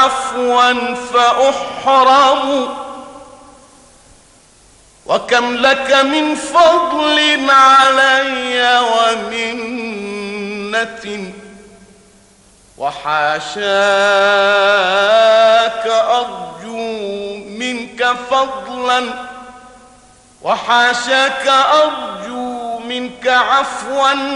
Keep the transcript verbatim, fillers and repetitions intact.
عفوا فأحرم، وكم لك من فضل علي ومنة، وحاشاك أرجو منك فضلا، وحاشاك أرجو منك عفوا